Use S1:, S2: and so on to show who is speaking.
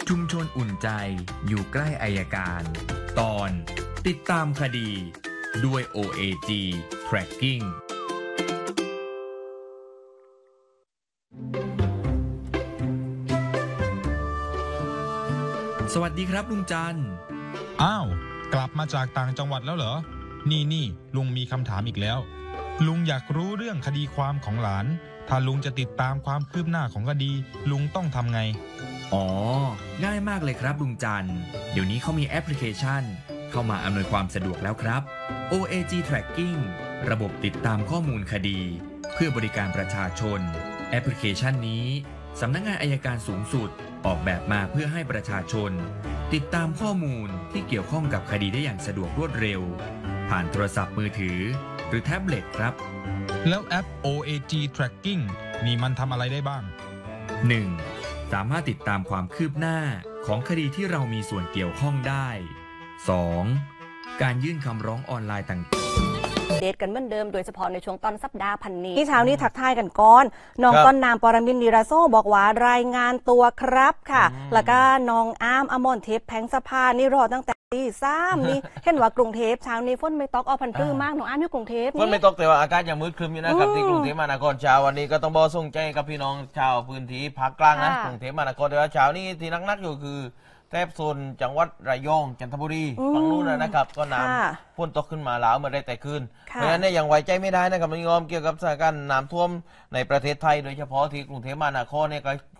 S1: ชุมชนอุ่นใจอยู่ใกล้อัยการ ตอนติดตามคดีด้วย OAG Tracking สวัสดีครับลุงจันทร์
S2: อ้าวกลับมาจากต่างจังหวัดแล้วเหรอนี่ลุงมีคำถามอีกแล้วลุงอยากรู้เรื่องคดีความของหลานถ้าลุงจะติดตามความคืบหน้าของคดีลุงต้องทำไง
S1: อ๋อง่ายมากเลยครับลุงจันทร์เดี๋ยวนี้เขามีแอปพลิเคชันเข้ามาอำนวยความสะดวกแล้วครับ OAG Tracking ระบบติดตามข้อมูลคดีเพื่อบริการประชาชนแอปพลิเคชันนี้สำนักงานอัยการสูงสุดออกแบบมาเพื่อให้ประชาชนติดตามข้อมูลที่เกี่ยวข้องกับคดีได้อย่างสะดวกรวดเร็วผ่านโทรศัพท์มือถือหรือแท็บเล็ตครับ
S2: แล้วแอป OAG Tracking นี่มันทำอะไรได้บ้าง
S1: 1. สามารถติดตามความคืบหน้าของคดีที่เรามีส่วนเกี่ยวข้องได้ 2. การยื่นคำร้องออนไลน์ต่าง
S3: เดทกันเหมือนเดิมโดยเฉพาะในช่วงต้นสัปดาห์พันนี้
S4: ที่เช้านี้ทักทายกันก่อนน้องต้นน้ำปรมินทร์ นิราโซบอกว่ารายงานตัวครับค่ะแล้วก็น้องอ้ามอมรเทพแผงสะพานนี่รอตั้งแต่ตี3นี่เห็นว่ากรุงเทพเช้านี้ฝนไม่ตกเอาพันปลื้มมากน้องอ้ามอยู่กรุงเทพ
S5: ฝนไม่ตกแต่ว่าอากาศยังมืดครึ้มอยู่นะครับที่กรุงเทพมหานครเช้าวันนี้ก็ต้องบอกส่งใจกับพี่น้องชาวพื้นที่ภาคกลางนะกรุงเทพมหานครแต่ว่าเช้านี้ที่นักๆอยู่คือแทบโซนจังหวัดระยองจันทบุรีฝั่งนู้นนะครับก็น้ำพ่นตกขึ้นมาหลาวเมื่อได้แต่คืนเพราะฉะนั้นเนี่ยยังไว้ใจไม่ได้นะครับน้องยอมเกี่ยวกับสถานการณ์น้ำท่วมในประเทศไทยโดยเฉพาะที่กรุงเทพมหานครเนี่ยก็